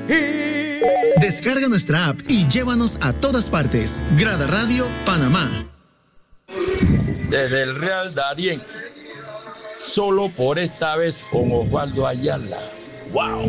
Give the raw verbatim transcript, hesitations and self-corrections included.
Descarga nuestra app y llévanos a todas partes. Grada Radio Panamá. Desde el Real Darién, solo por esta vez con Osvaldo Ayala. ¡Wow!